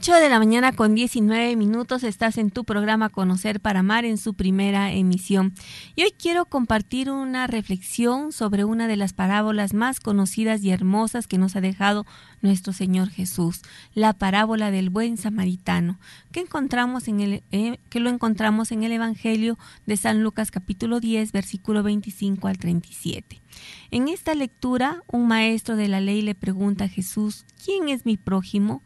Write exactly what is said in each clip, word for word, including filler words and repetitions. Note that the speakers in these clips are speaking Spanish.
ocho de la mañana con diecinueve minutos, estás en tu programa Conocer para Amar en su primera emisión. Y hoy quiero compartir una reflexión sobre una de las parábolas más conocidas y hermosas que nos ha dejado nuestro Señor Jesús, la parábola del buen samaritano, que encontramos en el eh, que lo encontramos en el Evangelio de San Lucas capítulo diez, versículo veinticinco al treinta y siete. En esta lectura, un maestro de la ley le pregunta a Jesús: ¿quién es mi prójimo?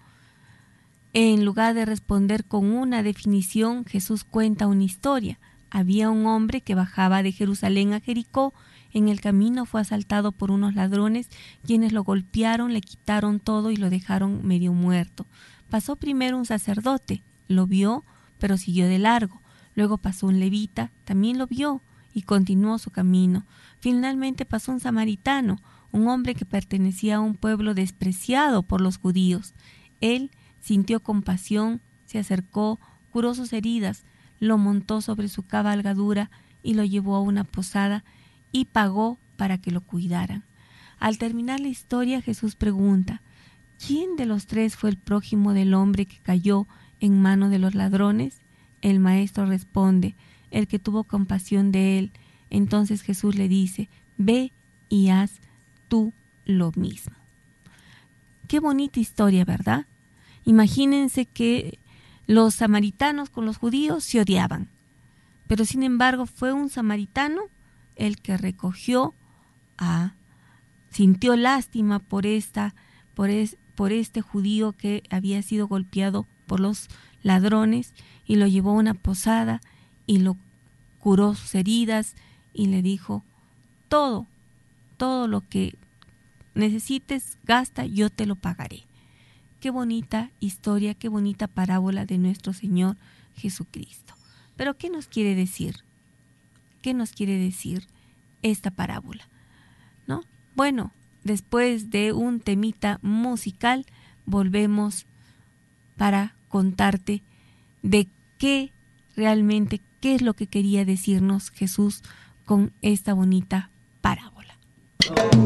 En lugar de responder con una definición, Jesús cuenta una historia. Había un hombre que bajaba de Jerusalén a Jericó. En el camino fue asaltado por unos ladrones, quienes lo golpearon, le quitaron todo y lo dejaron medio muerto. Pasó primero un sacerdote, lo vio, pero siguió de largo. Luego pasó un levita, también lo vio y continuó su camino. Finalmente pasó un samaritano, un hombre que pertenecía a un pueblo despreciado por los judíos. Él sintió compasión, se acercó, curó sus heridas, lo montó sobre su cabalgadura y lo llevó a una posada y pagó para que lo cuidaran. Al terminar la historia, Jesús pregunta: ¿quién de los tres fue el prójimo del hombre que cayó en manos de los ladrones? El maestro responde: el que tuvo compasión de él. Entonces Jesús le dice: ve y haz tú lo mismo. Qué bonita historia, ¿verdad? Imagínense que los samaritanos con los judíos se odiaban, pero sin embargo fue un samaritano el que recogió a, sintió lástima por esta, por, es, por este judío que había sido golpeado por los ladrones y lo llevó a una posada y lo curó sus heridas y le dijo: todo, todo lo que necesites, gasta, yo te lo pagaré. Qué bonita historia, qué bonita parábola de nuestro Señor Jesucristo. Pero ¿qué nos quiere decir? ¿Qué nos quiere decir esta parábola? ¿No? Bueno, después de un temita musical, volvemos para contarte de qué realmente, qué es lo que quería decirnos Jesús con esta bonita parábola.